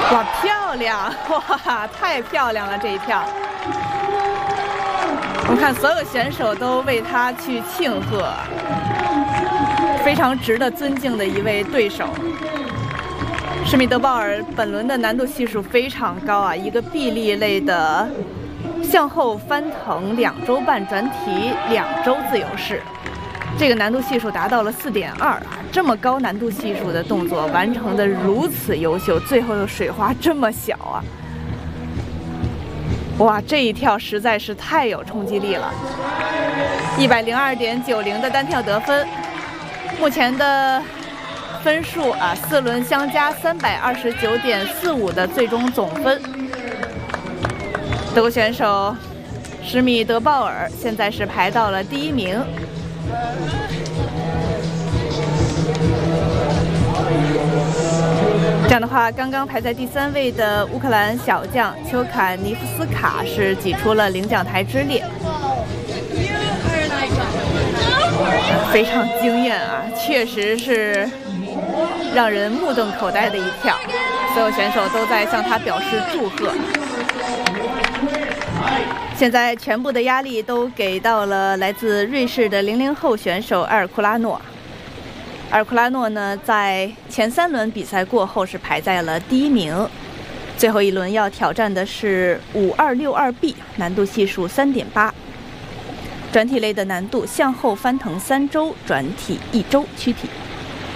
哇，漂亮！哇，太漂亮了这一跳。我们看所有选手都为他去庆贺，非常值得尊敬的一位对手。施密德鲍尔本轮的难度系数非常高啊，一个臂力类的向后翻腾2周半转体2周自由式。 这个难度系数达到了4.2啊！这么高难度系数的动作完成的如此优秀，最后的水花这么小啊！哇，这一跳实在是太有冲击力了！102.90的单跳得分，目前的分数啊，4轮相加329.45的最终总分。德国选手施密德鲍尔现在是排到了第1名。 这样的话，刚刚排在第3位的乌克兰小将丘坎尼夫斯卡是挤出了领奖台之列，非常惊艳啊！确实是让人目瞪口呆的一跳，所有选手都在向他表示祝贺。现在全部的压力都给到了来自瑞士的00后选手埃尔库拉诺。 埃尔库拉诺呢，在前3轮比赛过后是排在了第1名，最后一轮要挑战的是5262B， 难度系数3.8，转体类的难度向后翻腾3周，转体1周躯体。